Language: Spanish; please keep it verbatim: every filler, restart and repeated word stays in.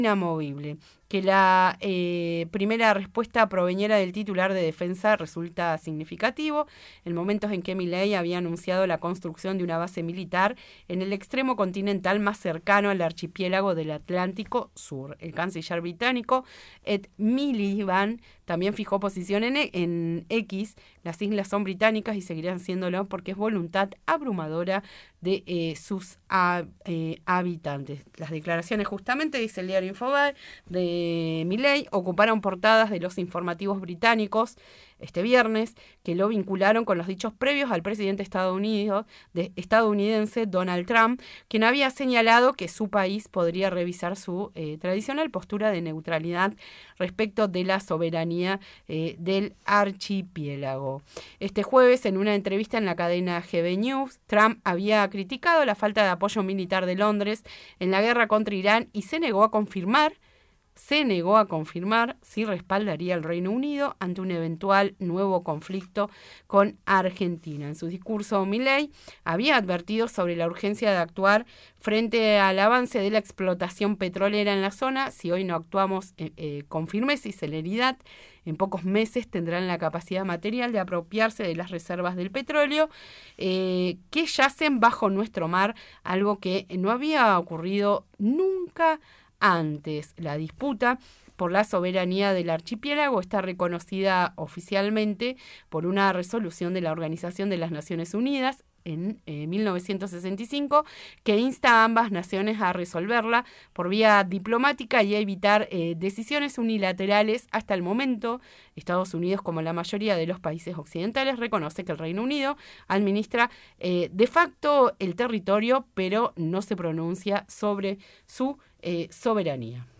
inamovible. Que la eh, primera respuesta proveniera del titular de defensa resulta significativo, en momentos en que Milei había anunciado la construcción de una base militar en el extremo continental más cercano al archipiélago del Atlántico Sur. El canciller británico Ed Miliband también fijó posición en, en X. Las islas son británicas y seguirán siéndolo porque es voluntad abrumadora de eh, sus a, eh, habitantes. Las declaraciones, justamente, dice el diario Infobae, de Milei, ocuparon portadas de los informativos británicos este viernes, que lo vincularon con los dichos previos al presidente estadounidense, de, estadounidense Donald Trump, quien había señalado que su país podría revisar su eh, tradicional postura de neutralidad respecto de la soberanía eh, del archipiélago. Este jueves, en una entrevista en la cadena G B News, Trump había criticado la falta de apoyo militar de Londres en la guerra contra Irán y se negó a confirmar se negó a confirmar si respaldaría al Reino Unido ante un eventual nuevo conflicto con Argentina. En su discurso, Milei había advertido sobre la urgencia de actuar frente al avance de la explotación petrolera en la zona. Si hoy no actuamos eh, eh, con firmeza y celeridad, en pocos meses tendrán la capacidad material de apropiarse de las reservas del petróleo eh, que yacen bajo nuestro mar, algo que no había ocurrido nunca antes. La disputa por la soberanía del archipiélago está reconocida oficialmente por una resolución de la Organización de las Naciones Unidas en eh, mil novecientos sesenta y cinco, que insta a ambas naciones a resolverla por vía diplomática y a evitar eh, decisiones unilaterales. Hasta el momento, Estados Unidos, como la mayoría de los países occidentales, reconoce que el Reino Unido administra eh, de facto el territorio, pero no se pronuncia sobre su eh, soberanía.